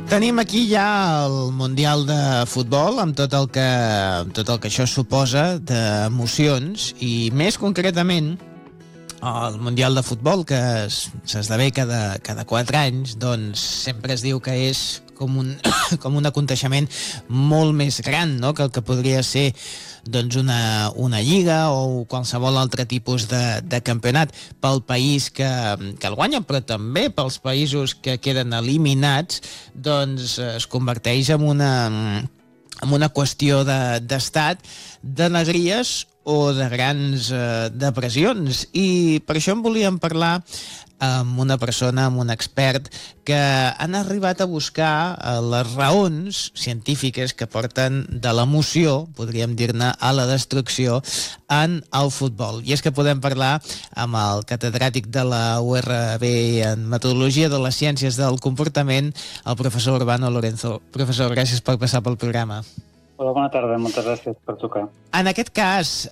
Tenim aquí ja el Mundial de Futbol amb tot el que això suposa d'emocions i més concretament el Mundial de Futbol que s'esdevé cada 4 anys, doncs sempre es diu que és com un aconteixement molt més gran, no?, que el que podria ser doncs una lliga o qualsevol altre tipus de campionat pel país que el guanya, però també pels països que queden eliminats, doncs es converteix en una qüestió d'estat, d'alegries o de grans depressions. I per això en volíem parlar amb una persona, amb un expert, que han arribat a buscar les raons científiques que porten de l'emoció, podríem dir-ne, a la destrucció en el futbol. I és que podem parlar amb el catedràtic de la URB en Metodologia de les Ciències del Comportament, el professor Urbano Lorenzo. Professor, gràcies per passar pel programa. Hola, bona tarda, moltes gràcies per trucar. En aquest cas,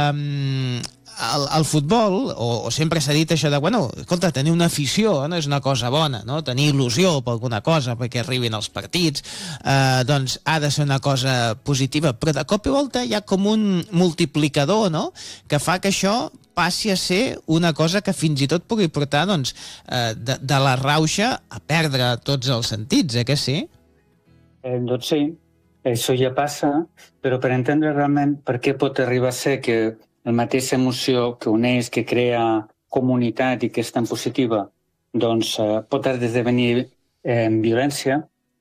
el futbol, o sempre s'ha dit això de, bueno, escolta, tenir una afició no és una cosa bona, no? Tenir il·lusió per alguna cosa, perquè arribin els partits, doncs ha de ser una cosa positiva, però de cop i volta hi ha com un multiplicador, no?, que fa que això passi a ser una cosa que fins i tot pugui portar, doncs, de la rauxa a perdre tots els sentits, que sí? Doncs sí, això ja passa, però per entendre realment per què pot arribar a ser que la mateixa emoció que uneix, que crea comunitat i que és tan positiva, doncs pot esdevenir violència,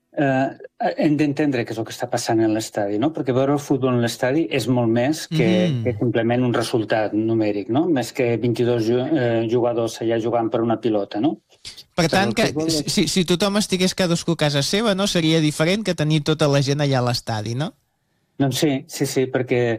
hem d'entendre què és el que està passant en l'estadi, no? Perquè veure el futbol en l'estadi és molt més que simplement un resultat numèric, no? Més que 22 jugadors allà jugant per una pilota, no? Per tant, que si tothom estigués cadascú a casa seva, no seria diferent que tenir tota la gent allà a l'estadi, no? Doncs sí, perquè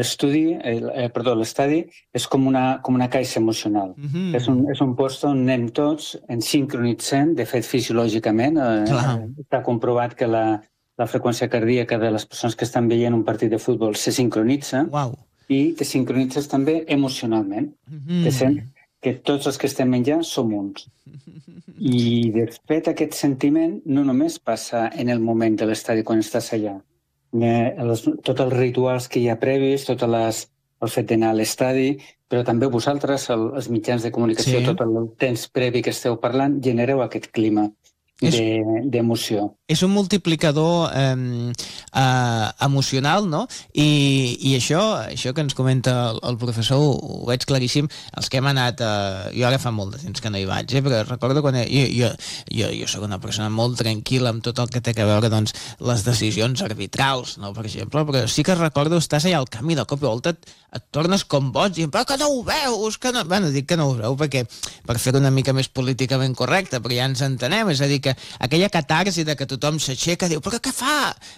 l'estadi és com una caixa emocional. És un lloc on anem tots ens sincronitzem, de fet, fisiològicament. Està comprovat que la freqüència cardíaca de les persones que estan veient un partit de futbol se sincronitza. I te sincronitzes també emocionalment. Te sents que tots els que estem menjant som uns. I, de fet, aquest sentiment no només passa en el moment de l'estadi quan estàs allà. Tots els rituals que hi ha previs, tot el fet d'anar a l'estadi, però també vosaltres, els mitjans de comunicació, tot el temps previ que esteu parlant, genereu aquest clima d'emoció. És un multiplicador emocional, no? I això que ens comenta el professor ho veig claríssim. Els que hem anat, jo ara fa molt de temps que no hi vaig, però recordo quan jo soc una persona molt tranquil·la amb tot el que té a veure, doncs, les decisions arbitrals, no, per exemple, però sí que recordo, estàs allà al camp i de cop i volta et tornes com boig i però que no ho veus, que no... Bueno, dic que no ho veu perquè per fer-ho una mica més políticament correcte, però ja ens entenem, és a dir, que aquella catarsi de que tothom s'aixeca, diu, però què fa?